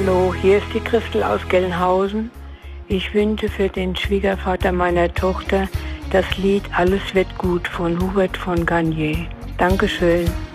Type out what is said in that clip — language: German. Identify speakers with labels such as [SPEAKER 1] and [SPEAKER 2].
[SPEAKER 1] Hallo, hier ist die Christel aus Gelnhausen. Ich wünsche für den Schwiegervater meiner Tochter das Lied Alles wird gut von Hubert von Garnier. Dankeschön.